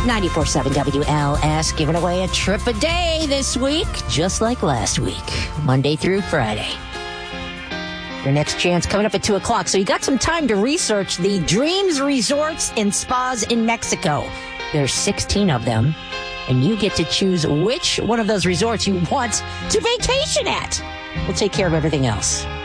94.7 WLS giving away a trip a day this week, just like last week, Monday through Friday. Your next chance coming up at 2 o'clock. So you got some time to research the Dreams Resorts and Spas in Mexico. There's 16 of them, and you get to choose which one of those resorts you want to vacation at. We'll take care of everything else.